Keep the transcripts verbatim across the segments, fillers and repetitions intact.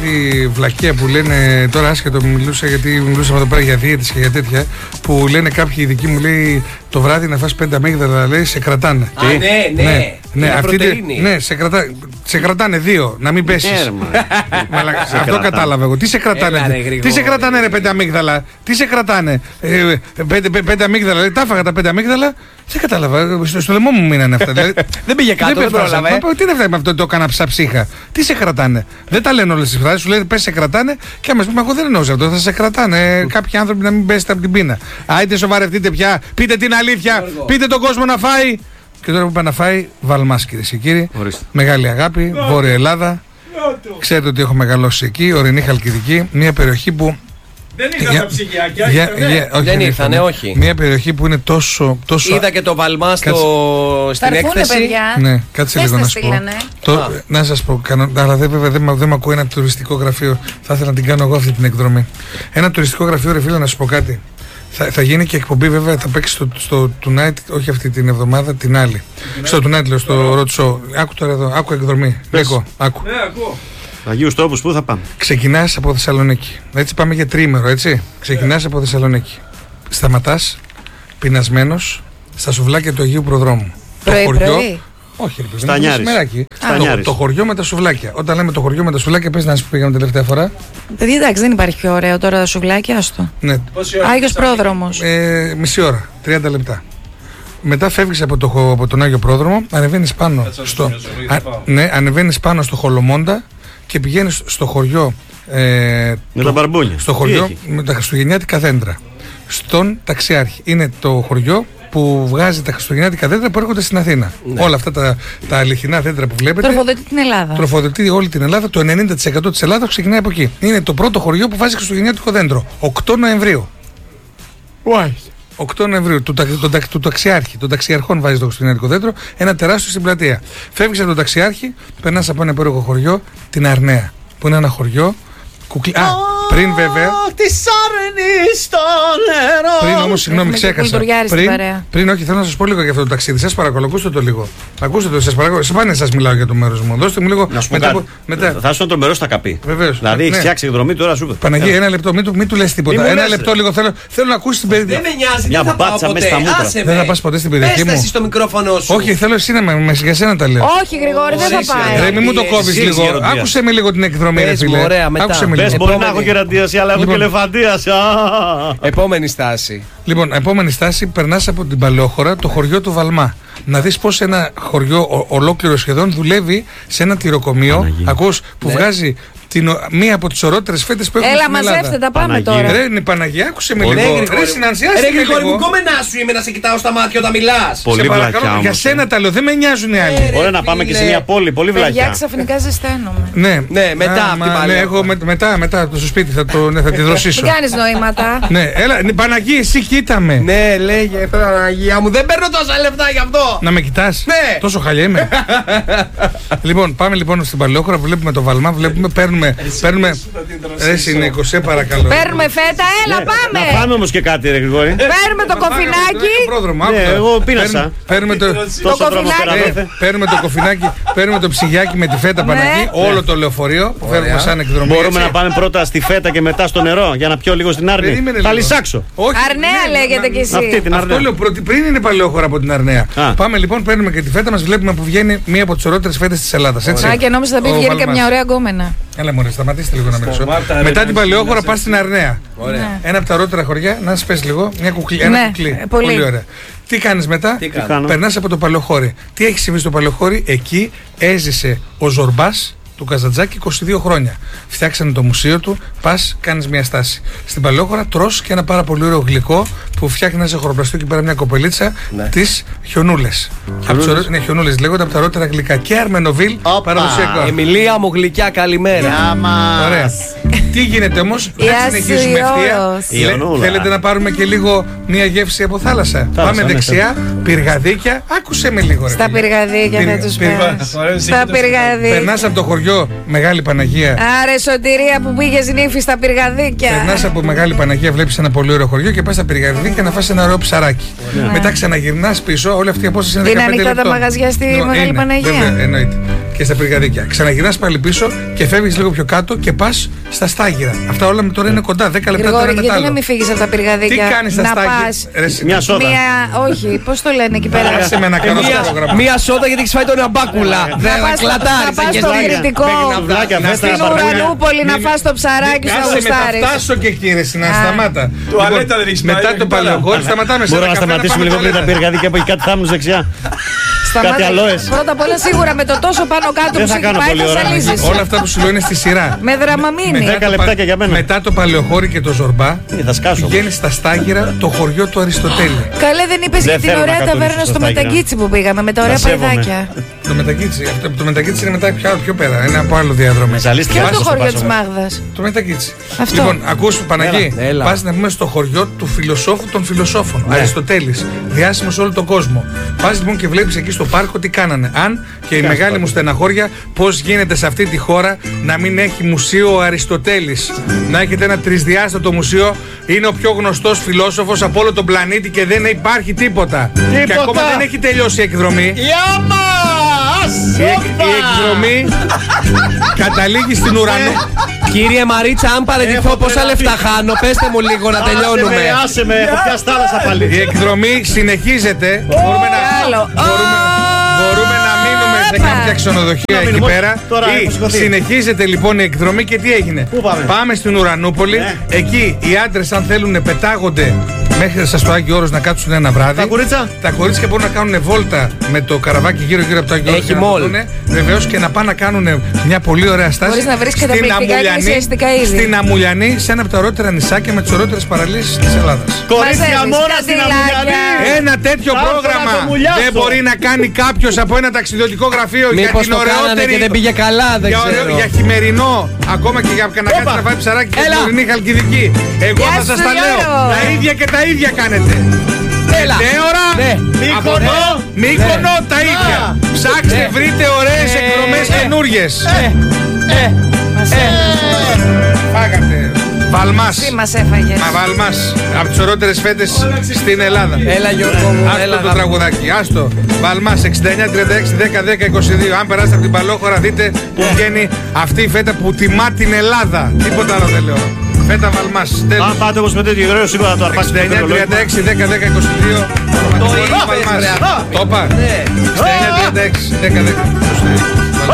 τη βλακεία που λένε τώρα, άσχετο μιλούσα γιατί μιλούσαμε εδώ πέρα για δίαιτες και για τέτοια, που λένε κάποιοι ειδικοί, μου λέει το βράδυ να φας πέντε αμύγδαλα, λέει σε κρατάνε. Α, ναι, ναι. Ναι, ναι, αυτή τη, ναι σε, κρατά, σε κρατάνε δύο, να μην πέσεις. Αυτό κατάλαβα εγώ. Τι σε κρατάνε, Έλα, ρε, τι σε κρατάνε ρε πέντε αμύγδαλα, τι σε κρατάνε. Ε, πέντε, πέντε αμύγδαλα, λέει, τα έφαγα τα πέντε αμύγδαλα, δεν κατάλαβα. Στο, στο λαιμό μου μείνανε αυτά. Δηλαδή, δεν πήγε κάτω, δεν πρόλαβε. Τι είναι αυτά με αυτό το έκανα ψαψίχα. Τι σε κρατάνε. Δεν τα λένε όλες τις φράσεις, σου λέει πες σε κρατάνε και άμα πούμε εγώ δεν εννοούσα αυτό. Θα σε κρατάνε κάποιοι άνθρωποι να μην πέσετε από την πείνα. Άιτε σοβαρευτείτε πια, πείτε την αλήθεια, πείτε τον κόσμο να φάει. Και τώρα που πάει να φάει, Βαλμάς κυρίες και κύριοι. Μεγάλη αγάπη, Βόρεια Ελλάδα. Ξέρετε ότι έχω μεγαλώσει εκεί, ορεινή Χαλκιδική, μια περιοχή που. Δεν είχαν τα ψυγιάκια, για, για, για, όχι, δεν ήρθανε, όχι. Μια περιοχή που είναι τόσο. τόσο Είδα και το Βαλμά στο... στην έκθεση. Παιδιά. Ναι, κάτσε λίγο να σου πω. Το, να σας πω, κανο, αλλά δεν, βέβαια δεν, δεν με ακούει ένα τουριστικό γραφείο. Θα ήθελα να την κάνω εγώ αυτή την εκδρομή. Ένα τουριστικό γραφείο, ρε φίλε, να σου πω κάτι. Θα, θα γίνει και εκπομπή, βέβαια, θα παίξει στο, στο Tonight, όχι αυτή την εβδομάδα, την άλλη. Yeah. Στο Tonight, λέω, στο Road Show. Άκου τώρα εδώ, άκου εκδρομή. Λέκο, άκου. Ναι, ακούω. Αγίους τόπους, πού θα πάμε? Ξεκινάς από Θεσσαλονίκη. Έτσι πάμε για τρίμερο, έτσι. Ξεκινάς από Θεσσαλονίκη. Σταματάς, πεινασμένος, στα σουβλάκια του Αγίου Προδρόμου. Πρωί, το χωριό. Πρωί. Όχι, ρε παιδί, Στανιάρης. Το, το χωριό με τα σουβλάκια. Όταν λέμε το χωριό με τα σουβλάκια, πες να σου πήγαμε τελευταία φορά. Παιδί, εντάξει, δεν υπάρχει πιο ωραίο τώρα τα σουβλάκια, άστο. Ναι. Άγιος Πρόδρομος. Ε, μισή ώρα, τριάντα λεπτά. Μετά φεύγεις από, το, από τον Άγιο Πρόδρομο, ανεβαίνεις πάνω, στο, α, ναι, ανεβαίνεις πάνω στο Χολομόντα και πηγαίνεις στο χωριό. Ε, με το, τα μπαρμπούνια. Στο χωριό με τα χριστουγεννιάτικα δέντρα. Στον Ταξιάρχη. Είναι το χωριό που βγάζει τα χριστουγεννιάτικα δέντρα που έρχονται στην Αθήνα. Ναι. Όλα αυτά τα, τα αληθινά δέντρα που βλέπετε. Τροφοδοτεί την Ελλάδα. Τροφοδοτεί όλη την Ελλάδα. Το ενενήντα τοις εκατό της Ελλάδας ξεκινάει από εκεί. Είναι το πρώτο χωριό που βάζει χριστουγεννιάτικο δέντρο. οκτώ Νοεμβρίου. Why? οκτώ Νοεμβρίου, του, του, του, του ταξιάρχη, των ταξιαρχών βάζει το χριστουγεννιάτικο δέντρο, ένα τεράστιο στην πλατεία. Φεύγεις από τον ταξιάρχη, περνάς από ένα υπέροχο χωριό, την Αρναία, που είναι ένα χωριό. Κουκλι... Α, πριν βέβαια. Πριν όμως, συγγνώμη, ξέχασα. Πριν, πριν, όχι, θέλω να σας πω λίγο για αυτό το ταξίδι. Σας παρακαλώ, ακούστε το λίγο. Ακούστε το, σας παρακαλώ. Σπάνια σας μιλάω για το μέρος μου. Δώστε μου λίγο. Να σου πω μετά, κάτι. Μετά. Θα σου το μέρος στα καπί. Βεβαίως. Δηλαδή, έχει φτιάξει εκδρομή τώρα σου. Παναγία, ένα λεπτό, μην του, μην του λες τίποτα. Ένα λεπτό λίγο θέλω, θέλω να ακούσει την περιοχή. Δεν με νοιάζει, μια μπάτσα μέσα στα μούτρα. Δεν θα πας ποτέ στην περιοχή μου. Στο μικρόφωνο σου. Όχι, θέλω εσύ να με για σένα τα λέω. Όχι, Γρηγόρη, δεν θα πάει. Ρε, μην μου το κόβεις λίγο. Άκουσε με λίγο την εκδρομή, ρε φίλε. Άκουσε με λίγο. Μπορεί να έχω κερατίαση, αλλά έχω και ελεφαντίαση. Επόμενη στάση. Λοιπόν, επόμενη στάση, περνάς από την Παλαιόχώρα, το χωριό του Βαλμά. Να δεις πως ένα χωριό ο, ολόκληρο σχεδόν δουλεύει σε ένα τυροκομείο. Ακούς, που ναι. βγάζει την, μία από τις ωραίτερες φέτες που έχουμε Έλα, στην Ελλάδα. Έλα, μαζεύτε τα πάμε Παναγία. τώρα. Ρε, είναι Παναγία, άκουσε με λίγο. Ρε, συνανσιάστε με λίγο. Ρε, κόμενά σου είμαι να σε κοιτάω στα μάτια όταν μιλάς. Πολύ βλακιά. Για σένα τα λέω, δεν με νοιάζουν οι άλλοι. Ωραία, να πάμε και σε μια πόλη, πολύ βλακιά. Για ξαφνικά ζεσταίνομαι. Ναι, ναι, μετά από την Παλαιόχώρα. Μετά, μετά, το σπίτι θα τη δροσίσω. Δεν κάνεις νοήματα. Ναι, έλα, Παναγία, εσύ κοίταμε. Ναι, λέγε, Παναγία μου, δεν παίρνω τόσα λεφτά γι' αυτό. Να με κοιτάς. Ναι. Τόσο χαλιά είμαι. Λοιπόν, πάμε λοιπόν στην Παλαιόχώρα, βλέπουμε το Βαλμά, βλέπουμε, παίρνουμε. παίρνουμε Ρε Συνήκο, σε παρακαλώ. Παίρνουμε φέτα, έλα πάμε. Να πάμε όμως και κάτι, ρε Γρηγόρη. Παίρνουμε το κοφινάκι. Ναι, εγώ πίνασα. Παίρνουμε το κοφινάκι. Παίρνουμε το κοφινάκι, παίρνουμε το ψυγιάκι με τη φέτα Παναγή, όλο το λεωφορείο που φέρνουμε σαν εκδρομή. Μπορούμε να πάμε πρώτα στη φέτα και μετά στο νερό για να πιω λίγο στην Άρνη. Θα λυσάξω. Αρναία λέγεται κι εσύ. Αυτή την Αρναία. Αυτό λέω πριν είναι Παλαιόχώρα από την Αρναία. Πάμε λοιπόν, παίρνουμε και τη φέτα μας, βλέπουμε που βγαίνει μία από τις ωραίτερες φέτες της Ελλάδας. Α, και νόμιζα θα πει βγαίνει και μια ωραία γκόμενα. Έλα μωρέ, σταματήστε λίγο να μιλήσω. Μετά την Παλαιόχώρα πας στην Αρναία. Ένα από τα ωραίτερα χωριά, να σας πες λίγο, μια κουκλή, ένα κουκλί. Πολύ ωραία. Τι κάνεις μετά? Περνάς από το Παλαιοχώρι. Τι έχει συμβεί στο Παλαιοχώρι? Εκεί έζησε ο Ζορμπάς του Καζαντζάκη είκοσι δύο χρόνια. Φτιάξανε το μουσείο του, πας, κάνεις μια στάση. Στην Παλαιόχώρα τρως και ένα πάρα πολύ ωραίο γλυκό που φτιάχνει ένα ζαχαροπλαστείο και πέρα μια κοπελίτσα, ναι. τις χιονούλες. Χιονούλες. Ναι, χιονούλες λέγονται από τα ωραίτερα γλυκά. Και Αρμενοβίλ παραδοσιακό. Εμιλία μου γλυκιά, καλημέρα. Ωραία. Τι γίνεται όμως, δεν συνεχίζουμε ευθεία. Θέλετε να πάρουμε και λίγο μια γεύση από θάλασσα? Πάμε δεξιά, πυργαδίκια. Άκουσε με λίγο, ρε. Στα πυργαδίκια θα τους πέρας. Στα πυργαδίκια. Περνάς από το χωριό Μεγάλη Παναγία. Άρε σωτηρία που πήγες νύφη στα πυργαδίκια. Περνάς από Μεγάλη Παναγία, βλέπεις ένα πολύ ωραίο χωριό και πας στα πυργαδίκια να φας ένα ωραίο ψαράκι. Μετά ξαναγυρνάς πίσω, όλη αυτή η απόσταση είναι δεκαπέντε λεπτό. Είναι ανοιχτά τα μαγαζιά στη Μεγάλη Παναγία? Εννοείται. και στα πυρκαδίκια. Ξαναγυρνάς πάλι πίσω και φεύγεις λίγο πιο κάτω και πας στα Στάγυρα. Αυτά όλα τώρα είναι κοντά, δέκα λεπτά τώρα μετά. Γιατί να μην φύγεις από τα πυρκαδίκια? Τι κάνεις στα Στάγυρα? Μια σόδα. Μια, όχι, πώς το λένε εκεί πέρα. Μια σόδα γιατί έχεις φάει τον αμπάκουλα. Δεν κλατάρεις. Να πας στο Κρητικό, στην Ουρανούπολη να φας το ψαράκι σου να γουστάρεις. Θα φτάσω και εκεί ρε Συνά, σταμάτα. Τουαλέτα δεν έχεις πάει. Μετά το Παλαιοχώρι σταματάμε σε ένα καφέ. Μπορούμε να σταματήσουμε λίγο πριν τα πυρκαδίκια που έχει κάτι θάμνους δεξιά. Κάτι αλόες. Πρώτα απ' όλα σίγουρα με το τόσο πάνω κάτω που σου έχει πάει θα σαλίζεις. Όλα αυτά που σου λέω είναι στη σειρά. Με δραμαμίνη. δέκα λεπτάκια για μένα. Μετά το Παλαιοχώρι και το Ζορμπά πηγαίνεις στα Στάγυρα, το χωριό του Αριστοτέλη. Καλέ, δεν είπες για την ωραία ταβέρνα στο Μεταγκίτσι που πήγαμε με τα ωραία παϊδάκια? Το Μεταγκίτσι, το Μεταγκίτσι είναι μετά πιο, πιο πέρα, είναι από άλλο διάδρομο. Ποιο είναι το χωριό της Μάγδας? Το Μεταγκίτσι. Λοιπόν, ακούς Παναγί, πας να πούμε στο χωριό του φιλοσόφου των φιλοσόφων, ναι. Αριστοτέλης, διάσημο σε όλο τον κόσμο. Πας λοιπόν και βλέπεις εκεί στο πάρκο τι κάνανε. Αν και η μεγάλη μου στεναχώρια, πώς γίνεται σε αυτή τη χώρα να μην έχει μουσείο ο Αριστοτέλης. Να έχετε ένα τρισδιάστατο μουσείο, είναι ο πιο γνωστός φιλόσοφος από όλο τον πλανήτη και δεν υπάρχει τίποτα. τίποτα. Και ακόμα δεν έχει τελειώσει η εκδρομή. Η, η εκδρομή καταλήγει στην ουρανό. Κύριε Μαρίτσα, αν παραιτηθώ, πόσα λεφτά χάνω? Πέστε μου λίγο να τελειώνουμε. Άσε με, έχω πιάσει θάλασσα πάλι. Η εκδρομή συνεχίζεται. Μπορούμε να, μπορούμε, μπορούμε να μείνουμε σε κάποια ξενοδοχεία εκεί πέρα. Ή συνεχίζεται λοιπόν η εκδρομή και τι έγινε? Πάμε? πάμε στην Ουρανούπολη. Εκεί οι άντρες, αν θέλουν, πετάγονται μέχρι σας το Άγιο Όρος να κάτσουν ένα βράδυ. Τα κορίτσια. Τα κορίτσια μπορούν να κάνουν βόλτα με το καραβάκι γύρω-γύρω από το Άγιο Όρος. Έχει μόλ. Βεβαίως και να πάνε να κάνουν μια πολύ ωραία στάση. Μπορείς να βρεις καταπληκτικά νησιαστικά είδη. Στην Αμουλιανή, σε ένα από τα ωραίτερα νησάκια με τις ωραίτερες παραλίες της Ελλάδας. Κορίτσια μόνα στην Αμουλιανή. Ένα τέτοιο πρόγραμμα δεν μπορεί να κάνει κάποιος από ένα ταξιδιωτικό γραφείο για την ωραιότερη. Και δεν πήγε καλά, δεν για, ξέρω. για χειμερινό, ακόμα και για να κάτσει να φάει ψαράκι και χειμερινή Χαλκιδική. Εγώ θα σας τα λέω. Τα ίδια και τα ίδια κάνετε. Έλα. Ώρα, ναι. Μύκονο, Μύκονο, τα ίδια. Ψάξτε, ναι. βρείτε ωραίες ε, εκδρομές ε, καινούριες. Ε, ε, ε, Φάγατε. Βαλμάς. Τι μας έφαγες? Μα Βαλμάς. Από τις ωραίτερες φέτες στην Ελλάδα. Έλα Γιώργο μου, άστο έλα, το τραγουδάκι, άστο. Βαλμάς εξήντα εννιά τριάντα έξι δέκα δέκα είκοσι δύο. Αν περάσετε από την Παλαιόχώρα, δείτε που βγαίνει αυτή η φέτα που τιμά την Ελλάδα. Τίποτα άλλο δεν λέω. Φέτα Βαλμάς. Αν πάτε όμως με τέτοιο γρήγορο, σίγουρα θα το αρπάσετε. εξήντα εννιά τριάντα έξι δέκα δέκα είκοσι δύο. Το είπες, ρε. Το είπα. εξήντα εννιά τριάντα έξι δέκα δέκα είκοσι δύο.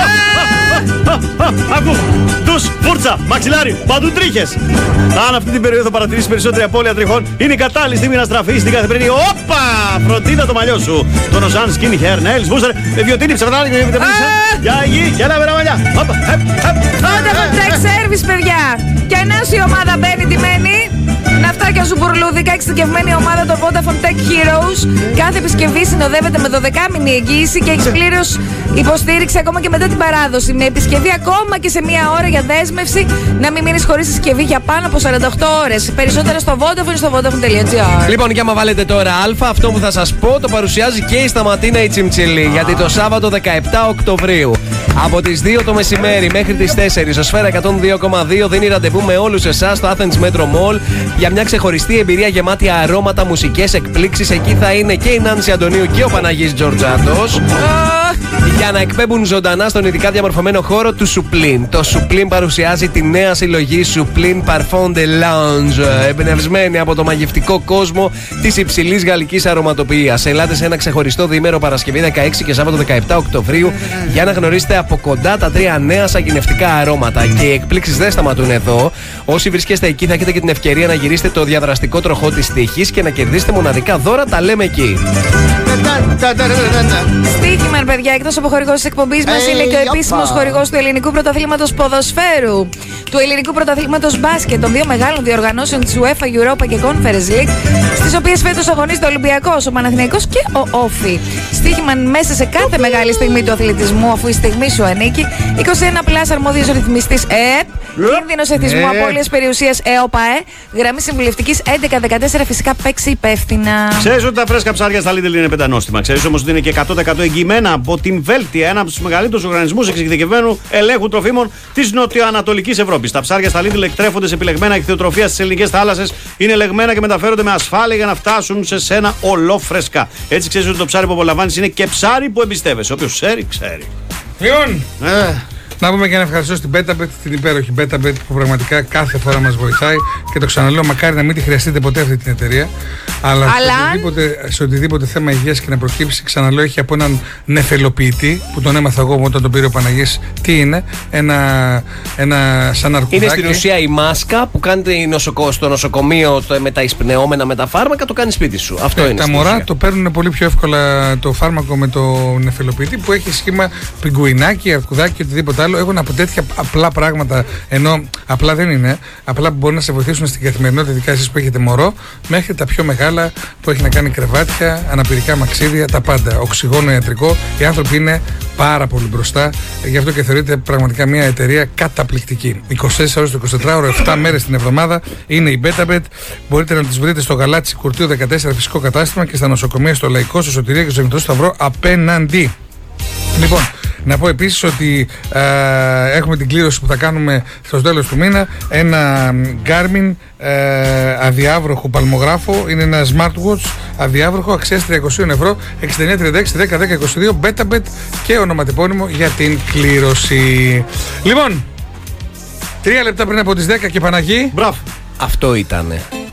Ακού! Τους, φούρτσα, μαξιλάρι, παντού τρίχες. Αν αυτή την περίοδο παρατηρήσεις περισσότερη απώλεια τριχών, είναι η κατάλληλη στιγμή να στραφείς στην καθημερινή. Όπα! Φροντίδα το μαλλιό σου. Το Ροζάν Skin Hair Nails Booster, βιωτίνη ψευδάνη και βιταμίνη C. Για υγιή και ένα μαλλιά. Όπα! Vodafone Tech Service, παιδιά. Και ενώ η ομάδα μπαίνει τιμένη. Ναυτάκια ζουμπουρλούδικα, εξειδικευμένη ομάδα των Vodafone Tech Heroes. Κάθε επισκευή συνοδεύεται με δωδεκάμηνη εγγύηση και έχει πλήρως υποστήριξη ακόμα και μετά την παράδοση. Με επισκευή ακόμα και σε μία ώρα για δέσμευση, να μην μείνεις χωρίς συσκευή για πάνω από σαράντα οκτώ ώρες. Περισσότερα στο Vodafone στο vodafone τελεία gr. Λοιπόν, και άμα βάλετε τώρα Α, αυτό που θα σας πω το παρουσιάζει και η Σταματίνα η Τσιμτσιλή. Γιατί το Σάββατο δεκαεπτά Οκτωβρίου από τις δύο το μεσημέρι μέχρι τις τέσσερις ο Σφαίρα εκατόν δύο κόμμα δύο δίνει ραντεβού με όλους εσάς στο Athens Metro Mall για μια ξεχωριστή εμπειρία γεμάτη αρώματα, μουσικές εκπλήξεις. Εκεί θα είναι και η Νάνση Αντωνίου και ο Παναγής Τζορτζάτος για να εκπέμπουν ζωντανά στον ειδικά διαμορφωμένο χώρο του Suplin. Το Suplin παρουσιάζει τη νέα συλλογή Suplin Parfum de Lounge, εμπνευσμένη από το μαγευτικό κόσμο της υψηλής γαλλικής αρωματοποιίας. Ελάτε σε ένα ξεχωριστό διήμερο Παρασκευή δεκαέξι και Σάββατο δεκαεπτά Οκτωβρίου για να γνωρίσετε από κοντά τα τρία νέα σαγηνευτικά αρώματα. Και οι εκπλήξεις δεν σταματούν εδώ. Όσοι βρίσκεστε εκεί θα έχετε και την ευκαιρία να γυρίσετε το διαδραστικό τροχό της τύχης και να κερδίσετε μοναδικά δώρα. Τα λέμε εκεί. Στοίχημαν, παιδιά, εκτός από χορηγός της εκπομπής μας, είναι και ο επίσημος χορηγός του Ελληνικού Πρωταθλήματος Ποδοσφαίρου, του Ελληνικού Πρωταθλήματος Μπάσκετ, των δύο μεγάλων διοργανώσεων της UEFA, Europa και Conference League, στις οποίες φέτος αγωνίζεται ο Ολυμπιακός, ο Παναθηναϊκός και ο Όφι. Στοίχημαν μέσα σε κάθε μεγάλη στιγμή του αθλητισμού, αφού η στιγμή σου ανήκει. είκοσι ένα πλας αρμόδιος ρυθμιστής ΕΕΠ, κίνδυνος εθισμού, απώλειας περιουσίας ΕΟΠΑΕ, γραμμή συμβουλευτικής έντεκα δεκατέσσερα, φυσικά παίξει υπεύθυνα. Ξέρεις ότι τα φρέσκα ψάρια στα Lidl είναι πεντανόστιμα. Ξέρεις όμως ότι είναι και εκατό τοις εκατό εγγυημένα από την Βέλτια, ένα από τους μεγαλύτερους οργανισμούς εξειδικευμένου ελέγχου τροφίμων της νοτιοανατολικής Ευρώπης. Τα ψάρια στα Lidl εκτρέφονται σε επιλεγμένα ηχθειοτροφία στις ελληνικές θάλασσες, είναι ελεγμένα και μεταφέρονται με ασφάλεια για να φτάσουν σε σένα ολόφρεσκα. Έτσι ξέρεις ότι το ψάρι που απολαμβάνεις είναι και ψάρι που εμπιστεύεσαι. Όποιος ξέρει, ξέρει. Λοιπόν, ε. να πούμε και ένα ευχαριστώ στην BetaBet, την υπέροχη BetaBet που πραγματικά κάθε φορά μας βοηθάει και το ξαναλέω, μακάρι να μην τη χρειαστείτε ποτέ αυτή την εταιρεία. Αλλά, αλλά... Σε, οτιδήποτε, σε οτιδήποτε θέμα υγείας και να προκύψει, ξαναλέω, έχει από έναν νεφελοποιητή που τον έμαθα εγώ όταν τον πήρε ο Παναγής. Τι είναι, ένα, ένα σαν αρκουδάκι. Είναι στην ουσία η μάσκα που κάνετε στο νοσοκομείο το, με τα εισπνεώμενα με τα φάρμακα, το κάνει σπίτι σου. Αυτό ε, είναι. Τα μωρά το παίρνουν πολύ πιο εύκολα το φάρμακο με το νεφελοποιητή που έχει σχήμα πιγκουινάκι, αρκουδάκι, οτιδήποτε άλλο. Έχουν από τέτοια απλά πράγματα, ενώ απλά δεν είναι, απλά που μπορεί να σε βοηθήσουν στην καθημερινότητα, ειδικά εσείς που έχετε μωρό, μέχρι τα πιο μεγάλα που έχει να κάνει κρεβάτια, αναπηρικά μαξίδια, τα πάντα. Οξυγόνο ιατρικό. Οι άνθρωποι είναι πάρα πολύ μπροστά. Γι' αυτό και θεωρείται πραγματικά μια εταιρεία καταπληκτική. είκοσι τέσσερις ώρες το εικοσιτετράωρο, επτά μέρες την εβδομάδα είναι η BetaBet. Μπορείτε να τις βρείτε στο Γαλάτσι Κουρτίου δεκατέσσερα φυσικό κατάστημα και στα νοσοκομεία στο Λαϊκό, στο Σωτηρία και στο Μητρό Σταυρό απέναντι. Λοιπόν, να πω επίσης ότι ε, έχουμε την κλήρωση που θα κάνουμε στο τέλος του μήνα. Ένα Garmin ε, αδιάβροχο παλμογράφο. Είναι ένα smartwatch αδιάβροχο αξίας τριακόσια ευρώ. εξήντα εννιά τριάντα έξι δέκα δέκα είκοσι δύο BetaBet και ονοματεπώνυμο για την κλήρωση. Λοιπόν, τρία λεπτά πριν από τις δέκα και Παναγί. Μπράβο. Αυτό ήτανε.